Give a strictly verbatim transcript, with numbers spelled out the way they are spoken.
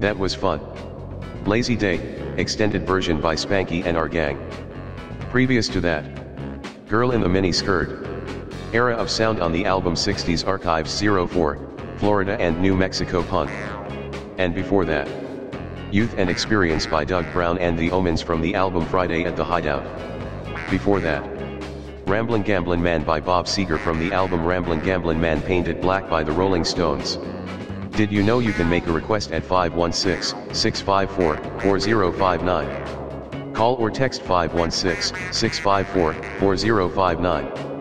That was fun. Lazy Day, extended version by Spanky and our gang. Previous to that, Girl in the Mini Skirt. Era of sound on the album sixties Archives oh four, Florida and New Mexico Punk. And before that, Youth and Experience by Doug Brown and the Omens from the album Friday at the Hideout. Before that, Ramblin' Gamblin' Man by Bob Seger from the album Ramblin' Gamblin' Man Painted Black by the Rolling Stones. Did you know you can make a request at five one six, six five four, four zero five nine? Call or text five one six, six five four, four zero five nine.